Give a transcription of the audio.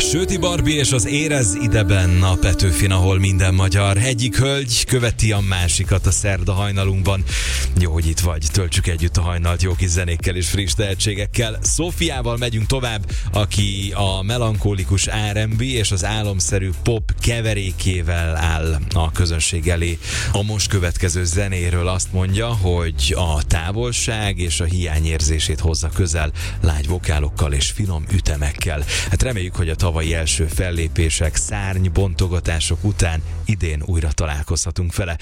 Söti Barbie és az Érez ideben a Petőfin, ahol minden magyar. Egyik hölgy követi a másikat a szerda hajnalunkban. Jó, hogy itt vagy, töltsük együtt a hajnalt jó kis zenékkel és friss tehetségekkel. Szófiával megyünk tovább, aki a melankolikus R&B és az álomszerű pop keverékével áll a közönség elé. A most következő zenéről azt mondja, hogy a távolság és a hiányérzését hozza közel lágy vokálokkal és finom ütemekkel. Hát reméljük, hogy a tavalyi első fellépések, szárnybontogatások után idén újra találkozhatunk vele.